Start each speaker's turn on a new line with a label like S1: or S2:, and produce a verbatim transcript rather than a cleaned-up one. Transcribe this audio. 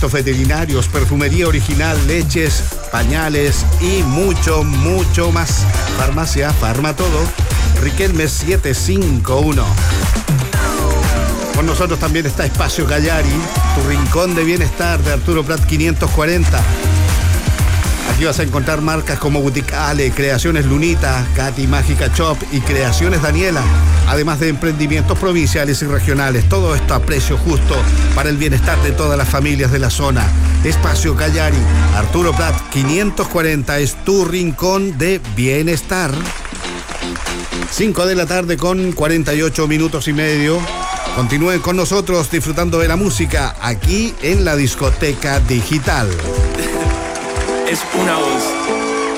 S1: medicamentos veterinarios, perfumería original, leches, pañales y mucho, mucho más. Farmacia Farmatodo, Riquelme setecientos cincuenta y uno. Con nosotros también está Espacio Callari, tu rincón de bienestar de Arturo Prat quinientos cuarenta. Aquí vas a encontrar marcas como Boutique Ale, Creaciones Lunita, Katy Mágica Shop y Creaciones Daniela, además de emprendimientos provinciales y regionales. Todo esto a precio justo para el bienestar de todas las familias de la zona. Espacio Callari, Arturo Prat quinientos cuarenta es tu rincón de bienestar. cinco de la tarde con cuarenta y ocho minutos y medio. Continúen con nosotros disfrutando de la música aquí en la discoteca digital.
S2: Es una voz.